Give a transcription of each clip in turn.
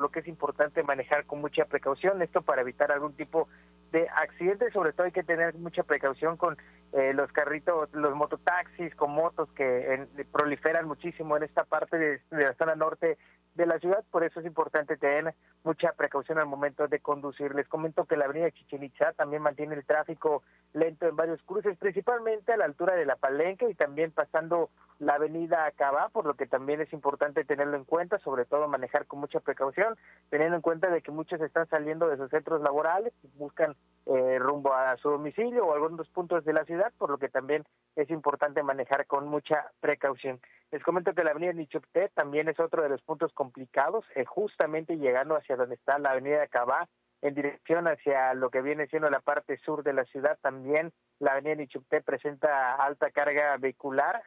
lo que es importante manejar con mucha precaución, esto para evitar algún tipo de accidentes. Sobre todo hay que tener mucha precaución con los carritos, los mototaxis con motos que proliferan muchísimo en esta parte de la zona norte de la ciudad, por eso es importante tener mucha precaución al momento de conducir. Les comento que la avenida Chichén Itzá también mantiene el tráfico lento en varios cruces, principalmente a la altura de la Palenque y también pasando la avenida Acabá, por lo que también es importante tenerlo en cuenta, sobre todo manejar con mucha precaución, teniendo en cuenta de que muchos están saliendo de sus centros laborales, buscan rumbo a su domicilio o algunos puntos de la ciudad, por lo que también es importante manejar con mucha precaución. Les comento que la avenida Nichupté también es otro de los puntos complicados, justamente llegando hacia donde está la avenida Acabá, en dirección hacia lo que viene siendo la parte sur de la ciudad. También la avenida Nichupté presenta alta carga vehicular,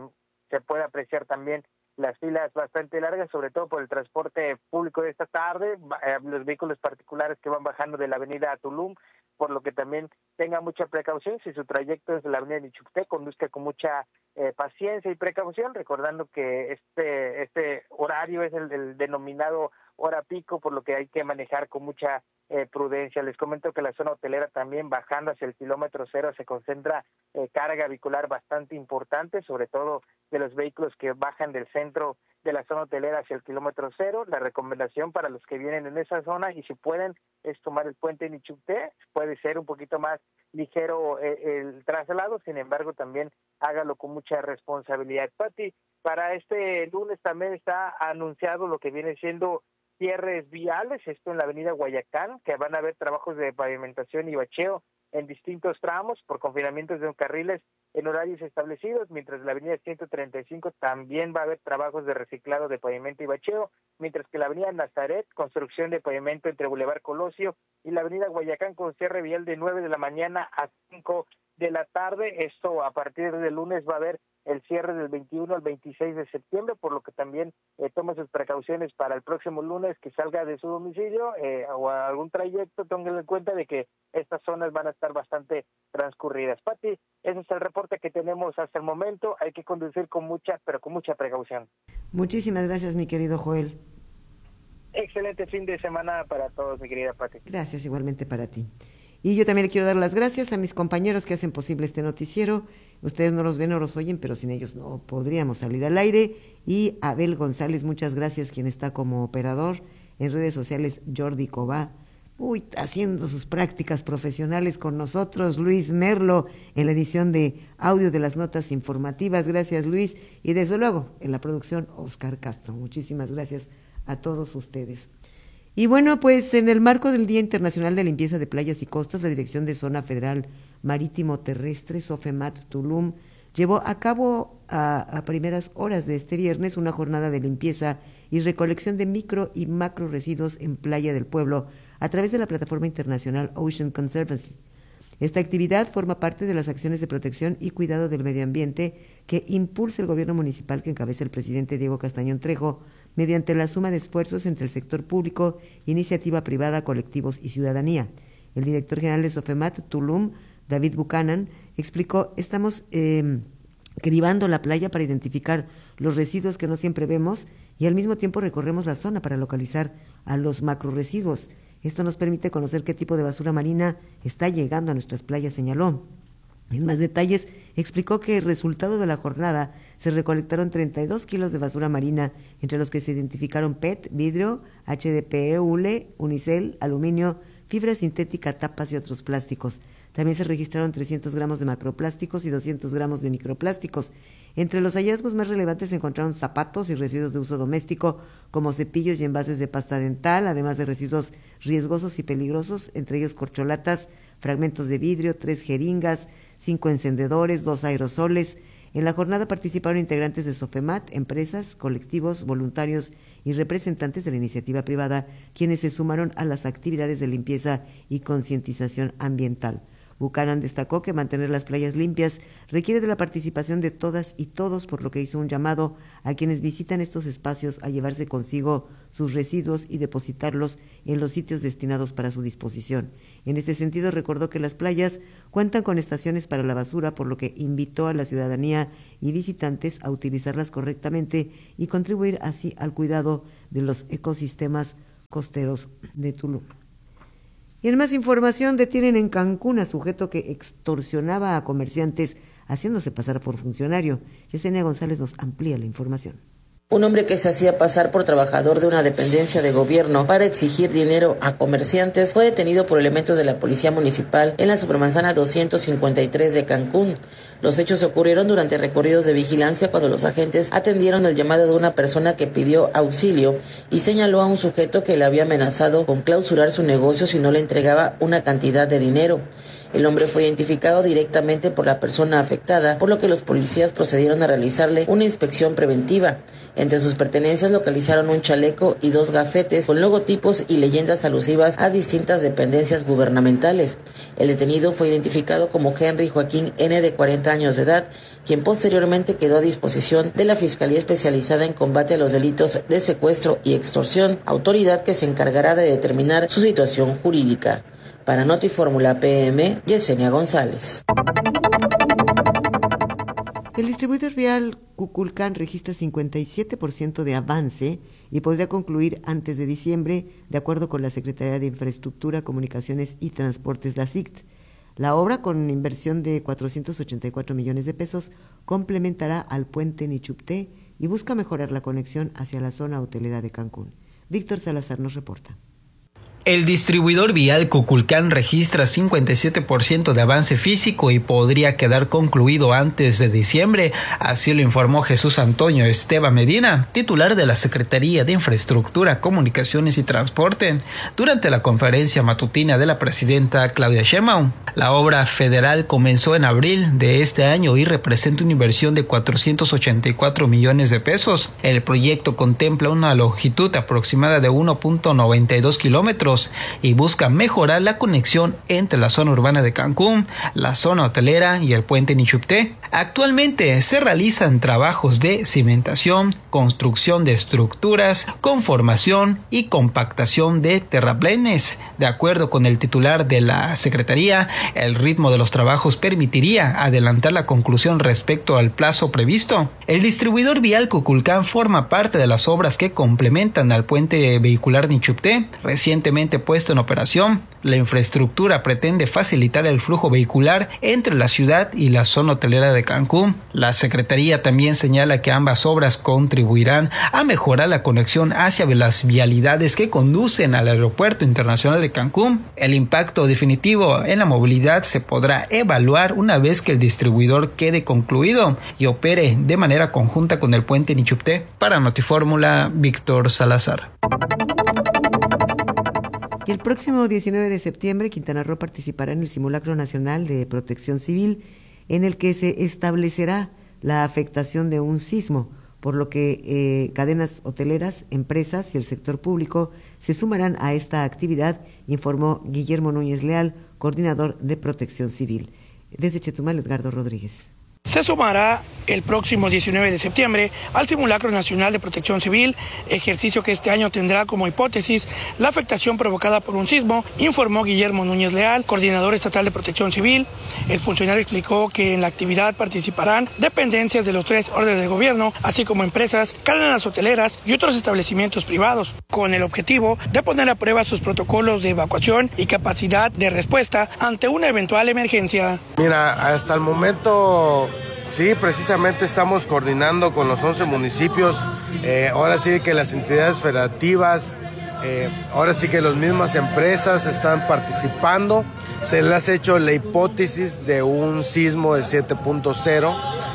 se puede apreciar también las filas bastante largas, sobre todo por el transporte público de esta tarde, los vehículos particulares que van bajando de la avenida Tulum, por lo que también tenga mucha precaución. Si su trayecto es de la avenida Nichupté, conduzca con mucha paciencia y precaución, recordando que este horario es el denominado hora pico, por lo que hay que manejar con mucha prudencia. Les comento que la zona hotelera también, bajando hacia el kilómetro cero, se concentra carga vehicular bastante importante, sobre todo de los vehículos que bajan del centro de la zona hotelera hacia el kilómetro cero. La recomendación para los que vienen en esa zona, y si pueden, es tomar el puente Nichupté. Puede ser un poquito más ligero el traslado, sin embargo también hágalo con mucha responsabilidad. Pati, para este lunes también está anunciado lo que viene siendo cierres viales, esto en la avenida Guayacán, que van a haber trabajos de pavimentación y bacheo en distintos tramos por confinamientos de carriles en horarios establecidos, mientras la avenida 135 también va a haber trabajos de reciclado de pavimento y bacheo, mientras que la avenida Nazaret, construcción de pavimento entre Boulevard Colosio y la avenida Guayacán con cierre vial de 9 de la mañana a 5 de la tarde. Esto a partir del lunes va a haber el cierre del 21 al 26 de septiembre, por lo que también tome sus precauciones para el próximo lunes que salga de su domicilio o a algún trayecto. Tengan en cuenta de que estas zonas van a estar bastante transcurridas. Pati, ese es el reporte que tenemos hasta el momento. Hay que conducir con mucha precaución. Muchísimas gracias, mi querido Joel. Excelente fin de semana para todos, mi querida Pati. Gracias, igualmente para ti. Y yo también le quiero dar las gracias a mis compañeros que hacen posible este noticiero. Ustedes no los ven, no los oyen, pero sin ellos no podríamos salir al aire. Y Abel González, muchas gracias, quien está como operador. En redes sociales, Jordi Cobá, haciendo sus prácticas profesionales con nosotros. Luis Merlo, en la edición de audio de las notas informativas. Gracias, Luis. Y desde luego, en la producción, Oscar Castro. Muchísimas gracias a todos ustedes. Y bueno, pues en el marco del Día Internacional de Limpieza de Playas y Costas, la Dirección de Zona Federal Marítimo Terrestre, SOFEMAT Tulum, llevó a cabo a primeras horas de este viernes una jornada de limpieza y recolección de micro y macro residuos en Playa del Pueblo a través de la plataforma internacional Ocean Conservancy. Esta actividad forma parte de las acciones de protección y cuidado del medio ambiente que impulsa el gobierno municipal que encabeza el presidente Diego Castañón Trejo, mediante la suma de esfuerzos entre el sector público, iniciativa privada, colectivos y ciudadanía. El director general de SOFEMAT Tulum, David Buchanan, explicó: estamos cribando la playa para identificar los residuos que no siempre vemos y al mismo tiempo recorremos la zona para localizar a los macroresiduos. Esto nos permite conocer qué tipo de basura marina está llegando a nuestras playas, señaló. En más detalles, explicó que el resultado de la jornada se recolectaron 32 kilos de basura marina, entre los que se identificaron PET, vidrio, HDPE, hule, unicel, aluminio, fibra sintética, tapas y otros plásticos. También se registraron 300 gramos de macroplásticos y 200 gramos de microplásticos. Entre los hallazgos más relevantes se encontraron zapatos y residuos de uso doméstico, como cepillos y envases de pasta dental, además de residuos riesgosos y peligrosos, entre ellos corcholatas, fragmentos de vidrio, 3 jeringas, 5 encendedores, 2 aerosoles. En la jornada participaron integrantes de SOFEMAT, empresas, colectivos, voluntarios y representantes de la iniciativa privada, quienes se sumaron a las actividades de limpieza y concientización ambiental. Buchanan destacó que mantener las playas limpias requiere de la participación de todas y todos, por lo que hizo un llamado a quienes visitan estos espacios a llevarse consigo sus residuos y depositarlos en los sitios destinados para su disposición. En este sentido, recordó que las playas cuentan con estaciones para la basura, por lo que invitó a la ciudadanía y visitantes a utilizarlas correctamente y contribuir así al cuidado de los ecosistemas costeros de Tulum. Y en más información, detienen en Cancún a sujeto que extorsionaba a comerciantes haciéndose pasar por funcionario. Yesenia González nos amplía la información. Un hombre que se hacía pasar por trabajador de una dependencia de gobierno para exigir dinero a comerciantes fue detenido por elementos de la Policía Municipal en la Supermanzana 253 de Cancún. Los hechos ocurrieron durante recorridos de vigilancia cuando los agentes atendieron el llamado de una persona que pidió auxilio y señaló a un sujeto que le había amenazado con clausurar su negocio si no le entregaba una cantidad de dinero. El hombre fue identificado directamente por la persona afectada, por lo que los policías procedieron a realizarle una inspección preventiva. Entre sus pertenencias localizaron un chaleco y 2 gafetes con logotipos y leyendas alusivas a distintas dependencias gubernamentales. El detenido fue identificado como Henry Joaquín N., de 40 años de edad, quien posteriormente quedó a disposición de la Fiscalía Especializada en Combate a los Delitos de Secuestro y Extorsión, autoridad que se encargará de determinar su situación jurídica. Para Notifórmula PM, Yesenia González. El distribuidor vial Cuculcán registra 57% de avance y podría concluir antes de diciembre, de acuerdo con la Secretaría de Infraestructura, Comunicaciones y Transportes, la SICT. La obra, con inversión de 484 millones de pesos, complementará al puente Nichupté y busca mejorar la conexión hacia la zona hotelera de Cancún. Víctor Salazar nos reporta. El distribuidor vial Cuculcán registra 57% de avance físico y podría quedar concluido antes de diciembre, así lo informó Jesús Antonio Esteban Medina, titular de la Secretaría de Infraestructura, Comunicaciones y Transporte, durante la conferencia matutina de la presidenta Claudia Sheinbaum. La obra federal comenzó en abril de este año y representa una inversión de 484 millones de pesos. El proyecto contempla una longitud aproximada de 1.92 kilómetros y busca mejorar la conexión entre la zona urbana de Cancún, la zona hotelera y el puente Nichupté. Actualmente se realizan trabajos de cimentación, construcción de estructuras, conformación y compactación de terraplenes. De acuerdo con el titular de la Secretaría, el ritmo de los trabajos permitiría adelantar la conclusión respecto al plazo previsto. El distribuidor vial Cuculcán forma parte de las obras que complementan al puente vehicular Nichupté, recientemente puesto en operación. La infraestructura pretende facilitar el flujo vehicular entre la ciudad y la zona hotelera de Cancún. La Secretaría también señala que ambas obras contribuirán a mejorar la conexión hacia las vialidades que conducen al Aeropuerto Internacional de Cancún. El impacto definitivo en la movilidad se podrá evaluar una vez que el distribuidor quede concluido y opere de manera conjunta con el puente Nichupté. Para Notifórmula, Víctor Salazar. Y el próximo 19 de septiembre, Quintana Roo participará en el Simulacro Nacional de Protección Civil, en el que se establecerá la afectación de un sismo, por lo que cadenas hoteleras, empresas y el sector público se sumarán a esta actividad, informó Guillermo Núñez Leal, coordinador de Protección Civil. Desde Chetumal, Edgardo Rodríguez. Se sumará el próximo 19 de septiembre al Simulacro Nacional de Protección Civil, ejercicio que este año tendrá como hipótesis la afectación provocada por un sismo, informó Guillermo Núñez Leal, coordinador estatal de Protección Civil. El funcionario explicó que en la actividad participarán dependencias de los 3 órdenes de gobierno, así como empresas, cadenas hoteleras y otros establecimientos privados, con el objetivo de poner a prueba sus protocolos de evacuación y capacidad de respuesta ante una eventual emergencia. Mira, hasta el momento... Sí, precisamente estamos coordinando con los 11 municipios, ahora sí que las entidades federativas, ahora sí que las mismas empresas están participando. Se les ha hecho la hipótesis de un sismo de 7.0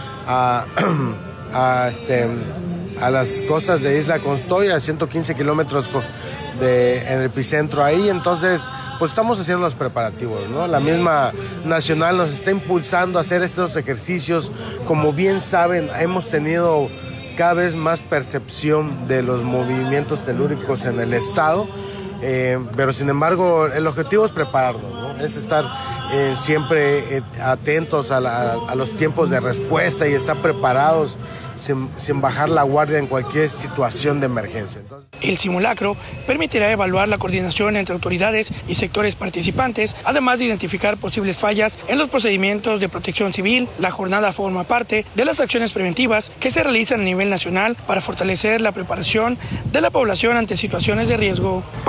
a las costas de Isla Constoya, a 115 kilómetros en el epicentro ahí. Entonces, pues estamos haciendo los preparativos, ¿no? La misma Nacional nos está impulsando a hacer estos ejercicios. Como bien saben, hemos tenido cada vez más percepción de los movimientos telúricos en el estado, pero sin embargo el objetivo es prepararnos, ¿no? Es estar siempre atentos a los tiempos de respuesta y estar preparados sin bajar la guardia en cualquier situación de emergencia. El simulacro permitirá evaluar la coordinación entre autoridades y sectores participantes, además de identificar posibles fallas en los procedimientos de protección civil. La jornada forma parte de las acciones preventivas que se realizan a nivel nacional para fortalecer la preparación de la población ante situaciones de riesgo.